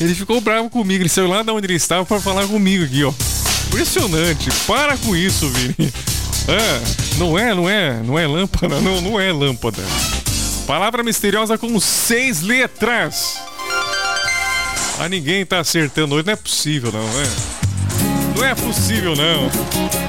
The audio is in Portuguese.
Ele ficou bravo comigo. Ele saiu lá de onde ele estava pra falar comigo aqui, ó. Impressionante. Para com isso, Vini. Não é lâmpada. Não é lâmpada. Palavra misteriosa com 6 letras. Ninguém tá acertando hoje. Não é possível, não. Não é possível, não.